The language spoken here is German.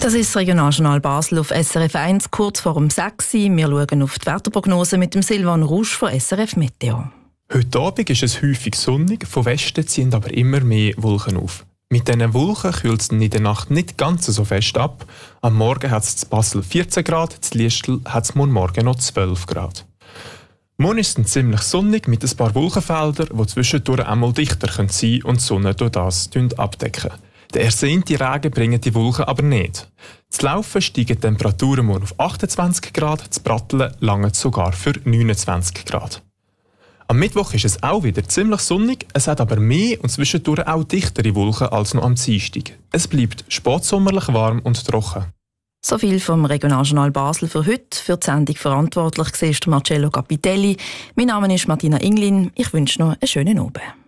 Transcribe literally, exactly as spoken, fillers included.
Das ist das Regionaljournal Basel auf S R F eins, kurz vor um sechs Uhr. Wir schauen auf die Wetterprognose mit dem Silvan Rouge von S R F Meteo. Heute Abend ist es häufig sonnig, von Westen ziehen aber immer mehr Wolken auf. Mit diesen Wolken kühlt es in der Nacht nicht ganz so fest ab. Am Morgen hat es in Basel vierzehn Grad, in Liestal hat es morgen noch zwölf Grad. Morgen ist es ziemlich sonnig mit ein paar Wolkenfeldern, die zwischendurch einmal dichter sein können und die Sonne durch das abdecken. Der ersehnte Regen bringen die Wolken aber nicht. Zu Laufen steigen die Temperaturen morgen auf achtundzwanzig Grad, zu Bratteln lange sogar für neunundzwanzig Grad. Am Mittwoch ist es auch wieder ziemlich sonnig, es hat aber mehr und zwischendurch auch dichtere Wolken als noch am Dienstag. Es bleibt spätsommerlich warm und trocken. So viel vom Regionaljournal Basel für heute. Für die Sendung verantwortlich war Marcello Capitelli. Mein Name ist Martina Inglin. Ich wünsche noch einen schönen Abend.